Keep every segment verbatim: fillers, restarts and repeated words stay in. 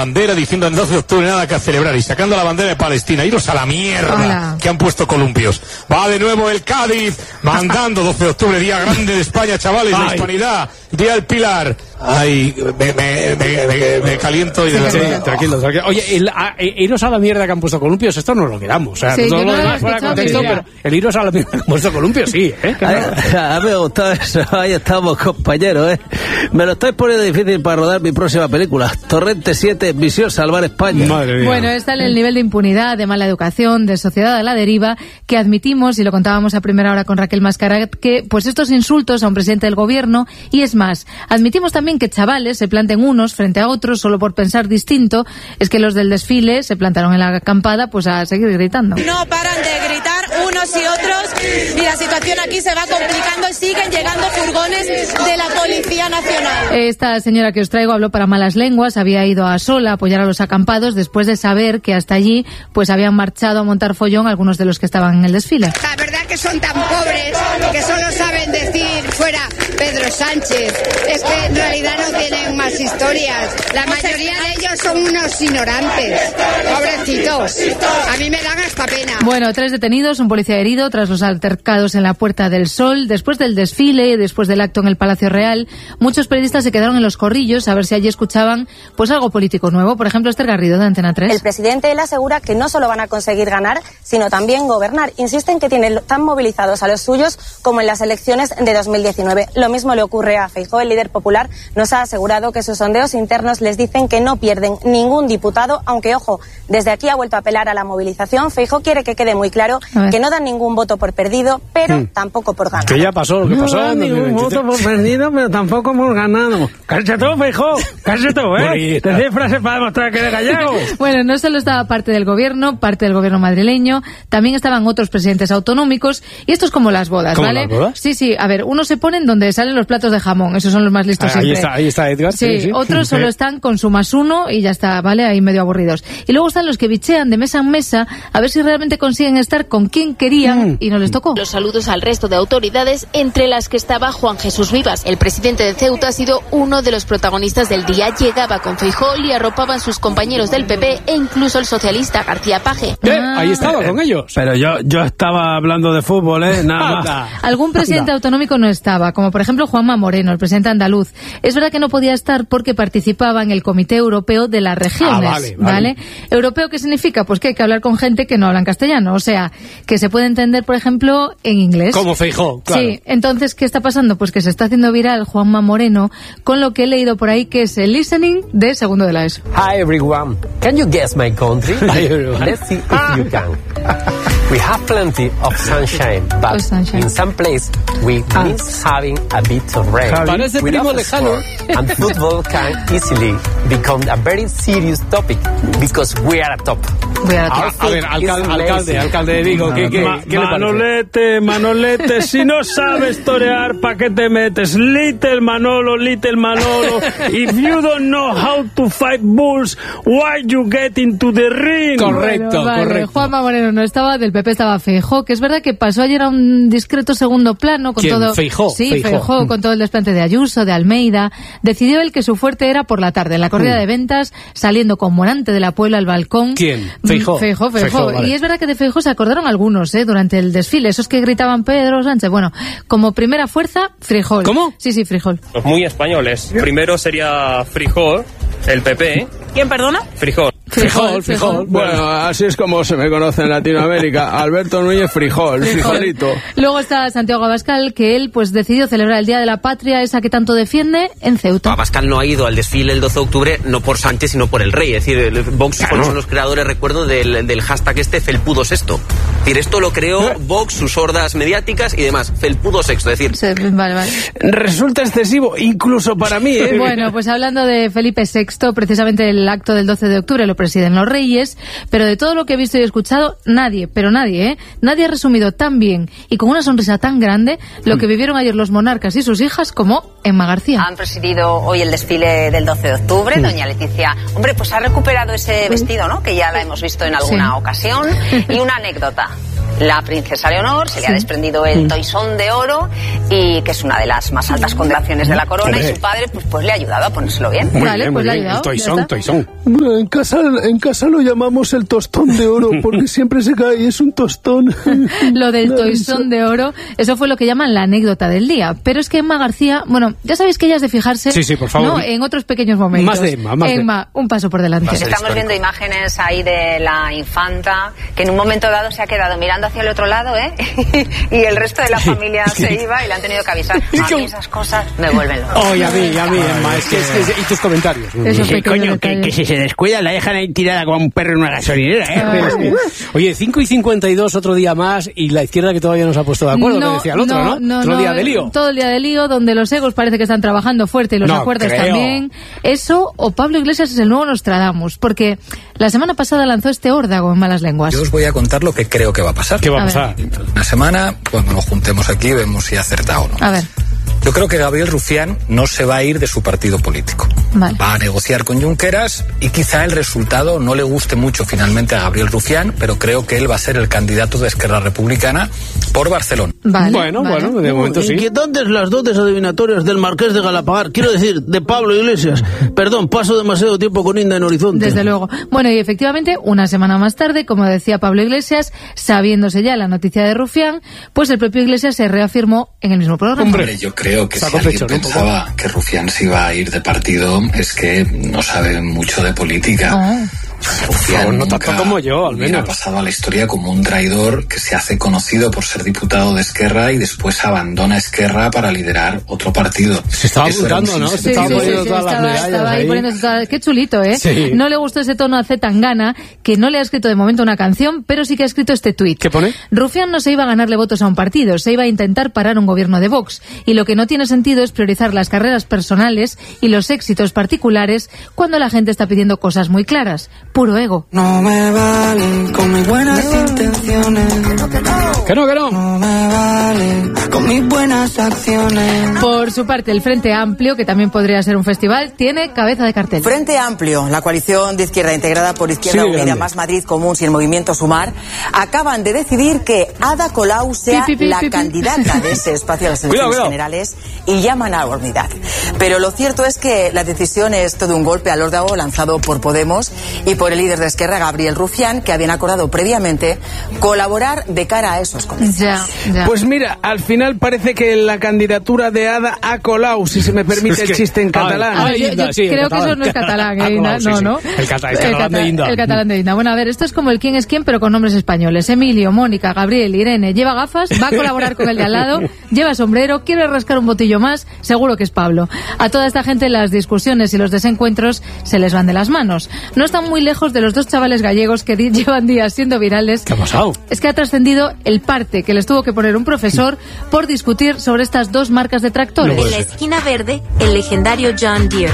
bandera diciendo el doce de octubre nada que celebrar y sacando la bandera de Palestina. Iros a la mierda. Hola. Que han puesto columpios. Va de nuevo el Cádiz mandando doce de octubre, día grande de España, chavales, Ay. la hispanidad, día del Pilar. Ay, me, me, me, me, me caliento y de sí, verdad. Tranquilo, tranquilo. Oye, el, a, iros a la mierda que han puesto columpios, esto no lo quedamos. O sea, sí, todo no lo demás fuera de contexto, pero el iros a la mierda que han puesto columpios, sí, ¿eh? A mí me gustó eso. Ahí estamos, compañeros, ¿eh? Me lo estáis poniendo difícil para rodar mi próxima película. Torrente siete, Misión Salvar España. Madre mía. Bueno, está el nivel de impunidad, de mala educación, de sociedad a la deriva, que admitimos, y lo contábamos a primera hora con Raquel Mascarat, que pues estos insultos a un presidente del gobierno, y es más, admitimos también que chavales se planten unos frente a otros solo por pensar distinto, es que los del desfile se plantaron en la acampada pues a seguir gritando. No paran de gritar unos y otros y la situación aquí se va complicando y siguen llegando furgones de la Policía Nacional. Esta señora que os traigo habló para malas lenguas, había ido a sola a apoyar a los acampados después de saber que hasta allí pues habían marchado a montar follón algunos de los que estaban en el desfile. La verdad que son tan pobres que solo saben decir fuera Pedro Sánchez. Es que en realidad no tienen más historias. La mayoría de ellos son unos ignorantes. Pobrecitos. A mí me dan hasta pena. Bueno, tres detenidos, un policía herido tras los altercados en la Puerta del Sol. Después del desfile, después del acto en el Palacio Real, muchos periodistas se quedaron en los corrillos a ver si allí escuchaban pues algo político nuevo. Por ejemplo, Esther Garrido, de Antena tres. El presidente él asegura que no solo van a conseguir ganar, sino también gobernar. Insisten que tienen tan movilizados a los suyos como en las elecciones de dos mil diecinueve. Lo mismo le ocurre a Feijóo. El líder popular nos ha asegurado que sus sondeos internos les dicen que no pierden ningún diputado, aunque, ojo, desde aquí ha vuelto a apelar a la movilización. Feijóo quiere que quede muy claro que no dan ningún voto por perdido, pero hmm. tampoco por ganado. Que ya pasó lo que no pasó. No dan ningún voto por perdido, pero tampoco por ganado. Cállate todo, Feijóo, cállate todo, ¿eh? Te decís frases para demostrar que eres gallego. Bueno, no solo estaba parte del gobierno, parte del gobierno madrileño, también estaban otros presidentes autonómicos, y esto es como las bodas, ¿Cómo ¿vale? Las bodas? Sí, sí, a ver, unos se ponen donde salen los platos de jamón, esos son los más listos ah, siempre. Ahí está, ahí está Edgar. Sí, sí, sí. otros solo están con su más uno y ya está, ¿vale? Ahí medio aburridos. Y luego están los que bichean de mesa en mesa a ver si realmente consiguen estar con quien querían mm. y no les tocó. Los saludos al resto de autoridades, entre las que estaba Juan Jesús Vivas. El presidente de Ceuta ha sido uno de los protagonistas del día. Llegaba con Feijóo y arropaban sus compañeros del P P e incluso el socialista García Paje. ¿Qué? Ah. Ahí estaba con ellos. Pero yo, yo estaba hablando de fútbol, ¿eh? Nada más. Algún presidente autonómico no estaba, como por ejemplo Juanma Moreno, el presidente andaluz. Es verdad que no podía estar porque participaba en el Comité Europeo de las Regiones. Ah, vale, vale. ¿Vale? ¿Europeo qué significa? Pues que hay que hablar con gente que no habla en castellano. O sea, que se puede entender, por ejemplo, en inglés. Como Feijóo, claro. Sí, entonces, ¿qué está pasando? Pues que se está haciendo viral Juanma Moreno con lo que he leído por ahí que es el listening de segundo de la ESO. Hi everyone, can you guess my country? Let's see if you can. We have plenty of sunshine, but of sunshine. in some place we ah. miss having a bit of rain. Parece primo lejano. And football can easily become a very serious topic because we are a top. We are a top. A, a ver, alcalde, alcalde, alcalde de Vigo, ¿qué, qué, Ma, ¿qué le Manolete, Manolete, si no sabes torear, ¿pa' qué te metes? Little Manolo, little Manolo, if you don't know how to fight bulls, why you get into the ring? Correcto, bueno, vale. correcto. Juanma Moreno no estaba, del P P estaba Feijóo, que es verdad que pasó ayer a un discreto segundo plano con ¿Quién? todo. Feijóo, sí, Feijóo. Feijóo, con todo el desplante de Ayuso, de Almeida. Decidió él que su fuerte era por la tarde, en la corrida mm. de ventas, saliendo con Morante de la Puebla al balcón. ¿Quién? Feijóo. Feijóo, Feijóo. Feijóo, vale. Y es verdad que de Feijóo se acordaron algunos, ¿eh? Durante el desfile, esos que gritaban Pedro Sánchez. Bueno, como primera fuerza, frijol. ¿Cómo? Sí, sí, frijol. Muy españoles. Primero sería frijol, el P P. ¿Quién, perdona? Frijol. Frijol, frijol. Bueno, así es como se me conoce en Latinoamérica. Alberto Núñez Frijol, frijolito. Luego está Santiago Abascal, que él pues decidió celebrar el Día de la Patria, esa que tanto defiende, en Ceuta. Abascal no ha ido al desfile el doce de octubre no por Sánchez, sino por el rey. Es decir, el Vox claro. son los creadores, recuerdo, del, del hashtag este Felpudo Sexto. Es decir, esto lo creó Vox, sus hordas mediáticas y demás. Felpudo Sexto, es decir... Sí, vale, vale. Resulta excesivo, incluso para mí, ¿eh? Bueno, pues hablando de Felipe sexto, precisamente el acto del doce de octubre lo presiden los reyes, pero de todo lo que he visto y escuchado, nadie, pero nadie, ¿eh? Nadie ha resumido tan bien y con una sonrisa tan grande lo que vivieron ayer los monarcas y sus hijas como Emma García. Han presidido hoy el desfile del doce de octubre, mm. doña Leticia. Hombre, pues ha recuperado ese vestido, ¿no? Que ya la hemos visto en alguna sí. ocasión. Y una anécdota. la princesa Leonor, se le ha desprendido el toisón de oro, y que es una de las más altas condecoraciones de la corona, y su padre pues, pues le ha ayudado a ponérselo bien. Muy vale, bien, pues le ha ayudado. El toisón, toisón. Bueno, en casa, en casa lo llamamos el tostón de oro, porque siempre se cae y es un tostón. Lo del toisón de oro, eso fue lo que llaman la anécdota del día. Pero es que Emma García, bueno, ya sabéis que ella es de fijarse, sí, sí, por favor, ¿no? En otros pequeños momentos. Más de Emma, más Emma, de... un paso por delante. Estamos viendo imágenes ahí de la infanta, que en un momento dado se ha quedado mirando hacia el otro lado, ¿eh? Y el resto de la familia se iba y le han tenido que avisar. A mí esas cosas me vuelven loco. Oh, y a mí, a mí, Emma, es que, es que, y tus comentarios. Eso sí, coño, que, que si se descuida la dejan ahí tirada como un perro en una gasolinera, ¿eh? Oye, cinco y cincuenta y dos, otro día más, y la izquierda que todavía no se ha puesto de acuerdo, no, que decía el otro, ¿no? ¿no? no otro no, día de lío. Todo el día de lío, donde los egos parece que están trabajando fuerte y los no, acuerdos creo. también. Eso, o Pablo Iglesias es el nuevo Nostradamus, porque la semana pasada lanzó este órdago en malas lenguas. Yo os voy a contar lo que creo que va a pasar. ¿Qué va a, a pasar? Dentro de una semana, cuando nos juntemos aquí, vemos si ha acertado o no. A ver. Yo creo que Gabriel Rufián no se va a ir de su partido político. Vale. Va a negociar con Junqueras y quizá el resultado no le guste mucho finalmente a Gabriel Rufián, pero creo que él va a ser el candidato de Esquerra Republicana por Barcelona. Vale, bueno, vale. bueno, de momento sí. Inquietantes las dotes adivinatorias del Marqués de Galapagar, quiero decir, de Pablo Iglesias. Perdón, paso demasiado tiempo con Inda en Horizonte. Desde luego. Bueno, y efectivamente, una semana más tarde, como decía Pablo Iglesias, sabiéndose ya la noticia de Rufián, pues el propio Iglesias se reafirmó en el mismo programa. Hombre, yo creo que si alguien pensaba que Rufián se iba a ir de partido es que no sabe mucho de política. Oh. Rufián no tanto como yo, al menos. Ha pasado a la historia como un traidor que se hace conocido por ser diputado de Esquerra y después abandona Esquerra para liderar otro partido. Se estaba apuntando, ¿no? Se Sí, estaba sí, poniendo sí, todas estaba, las medallas estaba ahí ahí. poniéndose todas- Qué chulito, ¿eh? Sí. No le gustó ese tono a Zetangana, que no le ha escrito de momento una canción, pero sí que ha escrito este tuit. ¿Qué pone? Rufián no se iba a ganarle votos a un partido, se iba a intentar parar un gobierno de Vox. Y lo que no tiene sentido es priorizar las carreras personales y los éxitos particulares cuando la gente está pidiendo cosas muy claras. Puro ego. No me valen con mis buenas intenciones. Que no, que no. No me valen con mis buenas acciones. Por su parte, el Frente Amplio, que también podría ser un festival, tiene cabeza de cartel. Frente Amplio, la coalición de izquierda integrada por Izquierda Sí, Unida, grande. Más Madrid Comuns y el Movimiento Sumar, acaban de decidir que Ada Colau sea Pi, pi, pi, la pi, pi. candidata de ese espacio a las Cuidado, elecciones cuidado. generales y llaman a la unidad. Pero lo cierto es que la decisión es todo un golpe al órdago lanzado por Podemos y por el líder de Esquerra, Gabriel Rufián, que habían acordado previamente colaborar de cara a esos comicios. Ya, ya. Pues mira, al final parece que la candidatura de Ada ha colado, si se me permite Es que- el chiste en catalán. A ver, yo, Inda, yo sí, el creo que catalán. eso no es catalán, ¿eh, Ah, Inda? sí, No, sí. no. El cata- el El catalán de cata- Inda. El catalán de Inda. Bueno, a ver, esto es como el quién es quién, pero con nombres españoles. Emilio, Mónica, Gabriel, Irene, lleva gafas, va a colaborar con el de al lado, lleva sombrero, quiere rascar un botillo más, seguro que es Pablo. A toda esta gente las discusiones y los desencuentros se les van de las manos. No están muy lejos de los dos chavales gallegos que di- llevan días siendo virales. ¿Qué ha pasado? Es que ha trascendido el parte que les tuvo que poner un profesor por discutir sobre estas dos marcas de tractores. En la esquina verde, el legendario John Deere.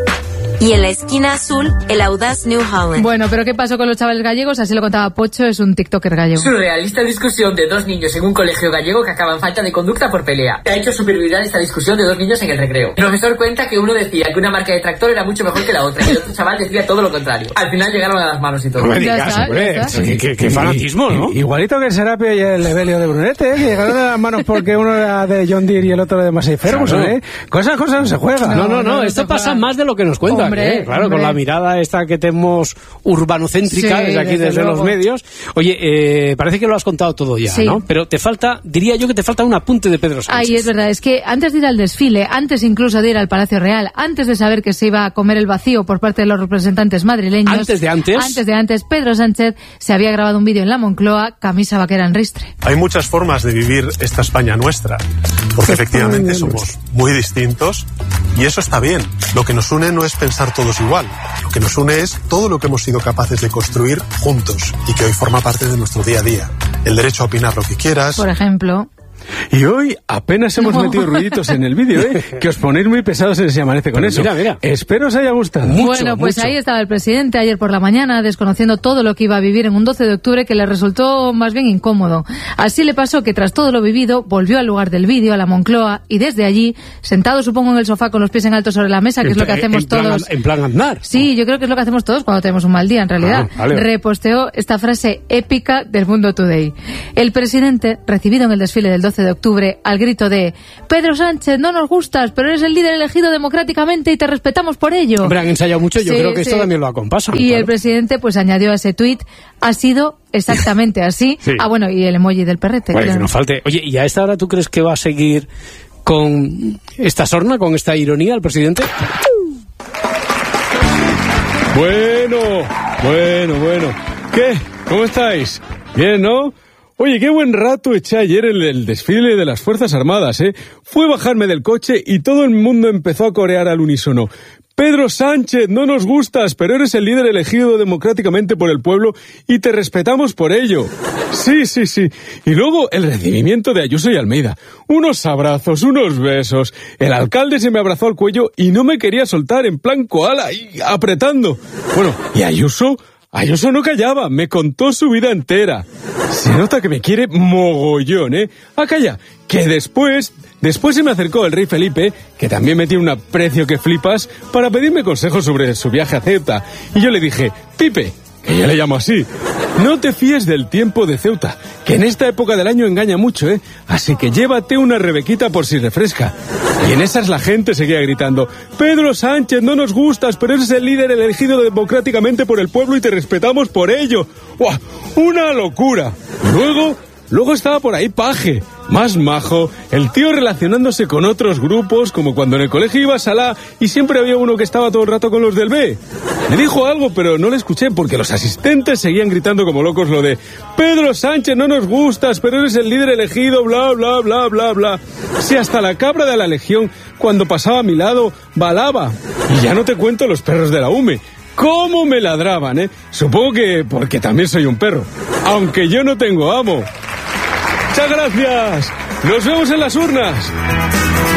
Y en la esquina azul, el audaz New Holland. Bueno, pero ¿qué pasó con los chavales gallegos? Así lo contaba Pocho, es un tiktoker gallego. Surrealista discusión de dos niños en un colegio gallego que acaban falta de conducta por pelea. Ha hecho superviral esta discusión de dos niños en el recreo. El profesor cuenta que uno decía que una marca de tractor era mucho mejor que la otra y el otro chaval decía todo lo contrario. Al final llegaron a las manos y todo. No me Ya digas, está, hombre. ya está. Qué, qué- qué fanatismo, ¿no? Igualito que el Serapio y el Evelio de Brunete, ¿eh? Que llegaron a las manos porque uno era de John Deere y el otro de Massey Ferguson, Claro. ¿eh? Cosas, cosas no se juegan. No, no, no, no, no esto se pasa juega. más de lo que nos cuentan, Hombre, ¿eh? Claro, hombre. con la mirada esta que tenemos urbanocéntrica Sí, desde aquí, desde desde los luego. medios. Oye, eh, parece que lo has contado todo ya, Sí. ¿no? Pero te falta, diría yo que te falta un apunte de Pedro Sánchez. Ay, es verdad, es que antes de ir al desfile, antes incluso de ir al Palacio Real, antes de saber que se iba a comer el vacío por parte de los representantes madrileños... Antes de antes. Antes de antes, Pedro Sánchez se había grabado un vídeo en la Moncloa, camisa vaquera en ristre. Hay muchas formas de vivir esta España nuestra, porque efectivamente somos muy distintos y eso está bien. Lo que nos une no es pensar todos igual, lo que nos une es todo lo que hemos sido capaces de construir juntos y que hoy forma parte de nuestro día a día. El derecho a opinar lo que quieras. Por ejemplo... Y hoy apenas hemos No. metido ruiditos en el vídeo, ¿eh? Que os ponéis muy pesados en Se Amanece con Pero eso. mira, mira. Espero os haya gustado. Bueno, pues ahí estaba el presidente ayer por la mañana desconociendo todo lo que iba a vivir en un doce de octubre que le resultó más bien incómodo. Así le pasó que tras todo lo vivido volvió al lugar del vídeo, a la Moncloa, y desde allí, sentado supongo en el sofá con los pies en alto sobre la mesa, que En es lo que pla- hacemos en plan todos. an- en plan andar. Sí, yo creo que es lo que hacemos todos cuando tenemos un mal día, en realidad. Ah, vale. Reposteó esta frase épica del Mundo Today. El presidente, recibido en el desfile del doce de octubre, al grito de «Pedro Sánchez, no nos gustas, pero eres el líder elegido democráticamente y te respetamos por ello». Hombre, han ensayado mucho, yo Sí, creo que sí. esto también lo acompasan. Y claro. el presidente pues añadió a ese tuit, ha sido exactamente así. Sí. Ah, bueno, y el emoji del perrete. Bueno, claro. que no falte. Oye, ¿y a esta hora tú crees que va a seguir con esta sorna, con esta ironía el presidente? Bueno, bueno, bueno. ¿Qué? ¿Cómo estáis? Bien, ¿no? Oye, qué buen rato eché ayer en el desfile de las Fuerzas Armadas, ¿eh? Fue bajarme del coche y todo el mundo empezó a corear al unísono. Pedro Sánchez, no nos gustas, pero eres el líder elegido democráticamente por el pueblo y te respetamos por ello. Sí, sí, sí. Y luego el recibimiento de Ayuso y Almeida. Unos abrazos, unos besos. El alcalde se me abrazó al cuello y no me quería soltar en plan koala, y apretando. Bueno, y Ayuso... Ayuso no callaba, me contó su vida entera. Se nota que me quiere mogollón, ¿eh? Ah, calla, que después, después se me acercó el rey Felipe, que también me tiene un aprecio que flipas, para pedirme consejos sobre su viaje a Ceuta. Y yo le dije, Pipe, que yo le llamo así, no te fíes del tiempo de Ceuta, que en esta época del año engaña mucho, ¿eh? Así que llévate una rebequita por si refresca. Y en esas la gente seguía gritando, Pedro Sánchez, no nos gustas, pero eres el líder elegido democráticamente por el pueblo y te respetamos por ello. ¡Buah! ¡Una locura! Luego, luego estaba por ahí Paje, más majo, el tío relacionándose con otros grupos, como cuando en el colegio iba a Salá y siempre había uno que estaba todo el rato con los del B. Me dijo algo, pero no le escuché porque los asistentes seguían gritando como locos lo de Pedro Sánchez, no nos gustas, pero eres el líder elegido, bla, bla, bla, bla, bla. Si hasta la cabra de la Legión, cuando pasaba a mi lado, balaba. Y ya no te cuento los perros de la U M E. ¿Cómo me ladraban, eh? Supongo que porque también soy un perro. Aunque yo no tengo amo. Muchas gracias. Nos vemos en las urnas.